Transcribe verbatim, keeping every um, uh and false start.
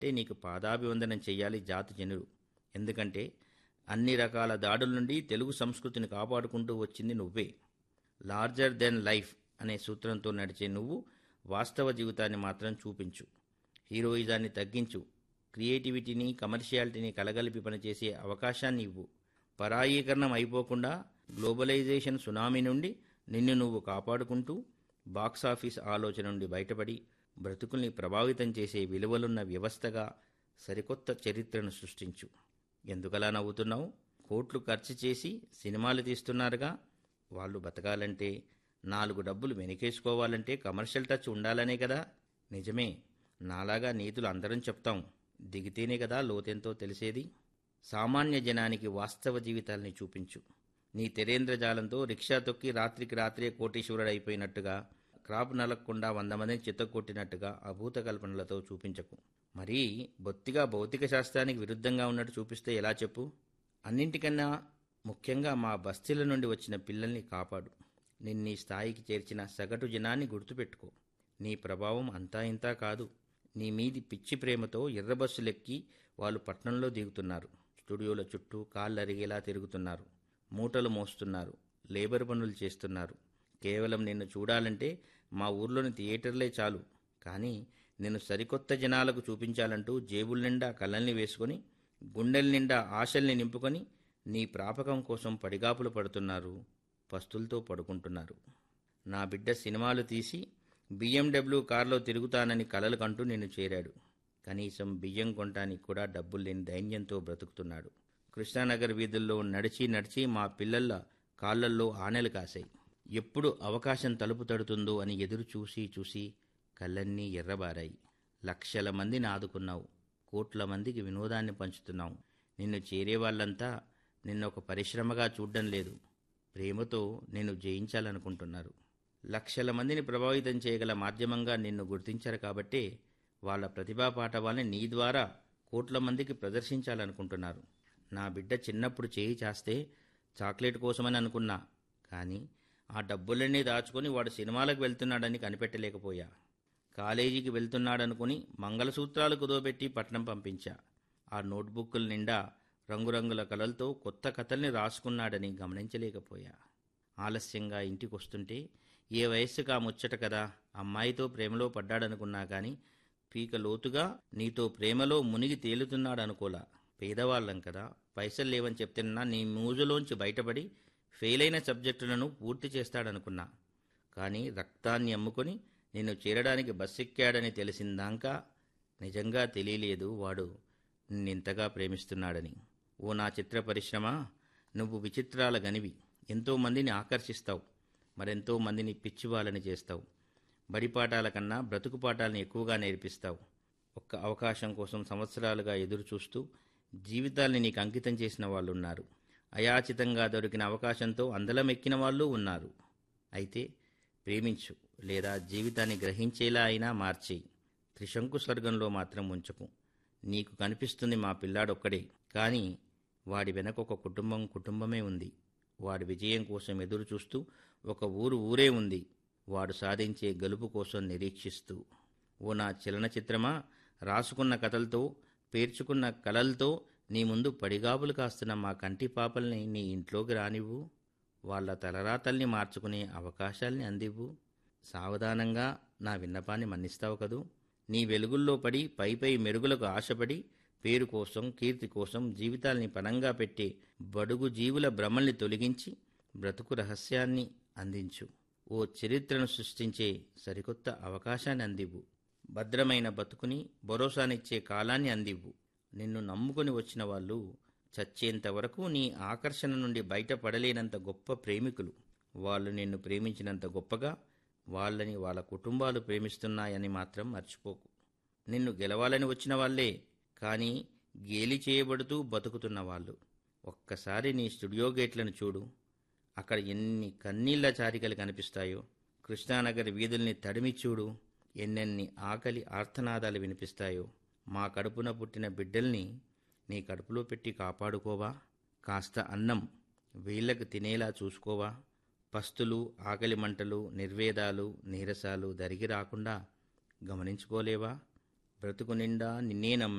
అంటే నీకు పాదాభివందనం చెయ్యాలి జాతి జనులు. ఎందుకంటే అన్ని రకాల దాడుల నుండి తెలుగు సంస్కృతిని కాపాడుకుంటూ వచ్చింది నువ్వే. లార్జర్ దెన్ లైఫ్ అనే సూత్రంతో నడిచే నువ్వు వాస్తవ జీవితాన్ని మాత్రం చూపించు. హీరోయిజాన్ని తగ్గించు. క్రియేటివిటీని కమర్షియాలిటీని కలగలిపి పనిచేసే అవకాశాన్ని ఇవ్వు. పరాయీకరణం అయిపోకుండా గ్లోబలైజేషన్ సునామీ నుండి నిన్ను నువ్వు కాపాడుకుంటూ బాక్సాఫీస్ ఆలోచన నుండి బయటపడి బ్రతుకుల్ని ప్రభావితం చేసే విలువలున్న వ్యవస్థగా సరికొత్త చరిత్రను సృష్టించు. ఎందుకలా నవ్వుతున్నావు? కోట్లు ఖర్చు చేసి సినిమాలు తీస్తున్నారుగా, వాళ్ళు బతకాలంటే, నాలుగు డబ్బులు వెనకేసుకోవాలంటే కమర్షియల్ టచ్ ఉండాలనే కదా. నిజమే, నాలాగా నీతులు అందరం చెప్తాం, దిగితేనే కదా లోతెంతో తెలిసేది. సామాన్య జనానికి వాస్తవ జీవితాల్ని చూపించు. నీ తెరేంద్రజాలంతో రిక్షా తొక్కి రాత్రికి రాత్రే కోటీశ్వరుడైపోయినట్టుగా, క్రాప్ నలగకుండా వంద మందిని చిత్తకొట్టినట్టుగా అభూత కల్పనలతో చూపించకు. మరీ బొత్తిగా భౌతిక శాస్త్రానికి విరుద్ధంగా ఉన్నట్టు చూపిస్తే ఎలా చెప్పు? అన్నింటికన్నా ముఖ్యంగా మా బస్తీల నుండి వచ్చిన పిల్లల్ని కాపాడు. నిన్నీ స్థాయికి చేర్చిన సగటు జనాన్ని గుర్తుపెట్టుకో. నీ ప్రభావం అంతా ఇంతా కాదు. నీ మీది పిచ్చి ప్రేమతో ఎర్రబస్సులెక్కి వాళ్ళు పట్నంలో దిగుతున్నారు. స్టూడియోల చుట్టూ కాళ్ళరిగేలా తిరుగుతున్నారు. మూటలు మోస్తున్నారు. లేబర్ పనులు చేస్తున్నారు. కేవలం నిన్ను చూడాలంటే మా ఊర్లోని థియేటర్లే చాలు. కానీ నేను సరికొత్త జనాలకు చూపించాలంటూ జేబుల నిండా కళ్ళల్ని వేసుకొని, గుండెల నిండా ఆశల్ని నింపుకొని నీ ప్రాపకం కోసం పడిగాపులు పడుతున్నారు. పస్తులతో పడుకుంటున్నారు. నా బిడ్డ సినిమాలు తీసి బిఎండబ్ల్యూ కారులో తిరుగుతానని కలలు కంటూ నిన్ను చేరాడు. కనీసం బియ్యం కొనటానికి కూడా డబ్బులు లేని దైన్యంతో బ్రతుకుతున్నాడు. కృష్ణానగర్ వీధుల్లో నడిచి నడిచి మా పిల్లల కాళ్లల్లో ఆనెలు కాశాయి. ఎప్పుడు అవకాశం తలుపు తడుతుందో అని ఎదురు చూసి చూసి కళ్ళన్నీ ఎర్రబారాయి. లక్షల మందిని ఆదుకున్నావు. కోట్ల మందికి వినోదాన్ని పంచుతున్నావు. నిన్ను చేరేవాళ్లంతా నిన్నొక పరిశ్రమగా చూడ్డం లేదు, ప్రేమతో నిన్ను జయించాలనుకుంటున్నారు. లక్షల మందిని ప్రభావితం చేయగల మాధ్యమంగా నిన్ను గుర్తించారు కాబట్టే వాళ్ళ ప్రతిభా పాఠవాల్ని నీ ద్వారా కోట్ల మందికి ప్రదర్శించాలనుకుంటున్నారు. నా బిడ్డ చిన్నప్పుడు చేయి చాస్తే చాక్లెట్ కోసమని అనుకున్నా, కానీ ఆ డబ్బులన్నీ దాచుకొని వాడు సినిమాలకు వెళ్తున్నాడని కనిపెట్టలేకపోయా. కాలేజీకి వెళ్తున్నాడనుకుని మంగళసూత్రాలు కుదోబెట్టి పట్నం పంపించా. ఆ నోట్బుక్కుల నిండా రంగురంగుల కలలతో కొత్త కథల్ని రాసుకున్నాడని గమనించలేకపోయా. ఆలస్యంగా ఇంటికొస్తుంటే ఏ వయస్సుకా ముచ్చట కదా, అమ్మాయితో ప్రేమలో పడ్డాడనుకున్నా కానీ పీక లోతుగా నీతో ప్రేమలో మునిగి తేలుతున్నాడనుకోలా. పేదవాళ్ళం కదా, పైసలు లేవని చెప్తున్నా నీ మూజులోంచి బయటపడి ఫెయిలైన సబ్జెక్టులను పూర్తి చేస్తాడనుకున్నా. కానీ రక్తాన్ని అమ్ముకొని నిన్ను చేరడానికి బస్సెక్కాడని తెలిసిందాకా నిజంగా తెలియలేదు వాడు నిన్నింతగా ప్రేమిస్తున్నాడని. ఓ నా చిత్ర పరిశ్రమ, నువ్వు విచిత్రాల గనివి. ఎంతోమందిని ఆకర్షిస్తావు, మరెంతో మందిని పిచ్చివాళ్ళని చేస్తావు. బడిపాఠాల కన్నా బ్రతుకు పాఠాలను ఎక్కువగా నేర్పిస్తావు. ఒక్క అవకాశం కోసం సంవత్సరాలుగా ఎదురుచూస్తూ జీవితాల్ని నీకు అంకితం చేసిన వాళ్ళున్నారు. అయాచితంగా దొరికిన అవకాశంతో అందలం ఎక్కిన వాళ్ళు ఉన్నారు. అయితే ప్రేమించు, లేదా జీవితాన్ని గ్రహించేలా అయినా మార్చేయి. త్రిశంకు స్వర్గంలో మాత్రం ఉంచకు. నీకు కనిపిస్తుంది మా పిల్లాడొక్కడే, కానీ వాడి వెనక ఒక కుటుంబం కుటుంబమే ఉంది. వాడి విజయం కోసం ఎదురు చూస్తూ ఒక ఊరు ఊరే ఉంది, వాడు సాధించే గెలుపు కోసం నిరీక్షిస్తూ. ఓ నా చలనచిత్రమా, రాసుకున్న కథలతో పేర్చుకున్న కలలతో నీ ముందు పడిగాపులు కాస్తున్న మా కంటి పాపల్ని నీ ఇంట్లోకి రానివ్వు. వాళ్ళ తలరాతల్ని మార్చుకునే అవకాశాల్ని అందివ్వు. సావధానంగా నా విన్నపాన్ని మన్నిస్తావు కదూ. నీ వెలుగుల్లో పడి పై పై మెరుగులకు ఆశపడి పేరు కోసం కీర్తి కోసం జీవితాల్ని పనంగా పెట్టే బడుగు జీవుల భ్రమల్ని తొలగించి బ్రతుకు రహస్యాన్ని అందించు. ఓ చరిత్రను సృష్టించే సరికొత్త అవకాశాన్ని అందివ్వు. భద్రమైన బతుకుని భరోసానిచ్చే కాలాన్ని అందివ్వు. నిన్ను నమ్ముకొని వచ్చిన వాళ్ళు చచ్చేంత వరకు నీ ఆకర్షణ నుండి బయటపడలేనంత గొప్ప ప్రేమికులు. వాళ్ళు నిన్ను ప్రేమించినంత గొప్పగా వాళ్ళని వాళ్ళ కుటుంబాలు ప్రేమిస్తున్నాయని మాత్రం మర్చిపోకు. నిన్ను గెలవాలని వచ్చిన వాళ్ళే, కానీ గేలి చేయబడుతూ బతుకుతున్న వాళ్ళు. ఒక్కసారి నీ స్టూడియో గేట్లను చూడు. అక్కడ ఎన్ని కన్నీళ్ల చారికలు కనిపిస్తాయో. కృష్ణానగర్ వీధుల్ని తడిమి చూడు. ఎన్నెన్ని ఆకలి ఆర్తనాదాలు వినిపిస్తాయో. మా కడుపున పుట్టిన బిడ్డల్ని నీ కడుపులో పెట్టి కాపాడుకోవా? కాస్త అన్నం వీళ్లకు తినేలా చూసుకోవా? పస్తులు, ఆకలి మంటలు, నిర్వేదాలు, నీరసాలు దరిగి రాకుండా గమనించుకోలేవా? బ్రతుకు నిండా నిన్నే నమ్మ